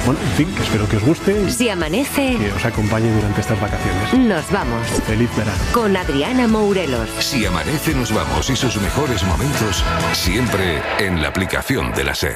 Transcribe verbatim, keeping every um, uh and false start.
Bueno, en fin, que espero que os guste y Si amanece, que os acompañe durante estas vacaciones. nos vamos. Feliz verano. Con Adriana Mourelos. Si amanece, nos vamos y sus mejores momentos siempre en la aplicación de la SER.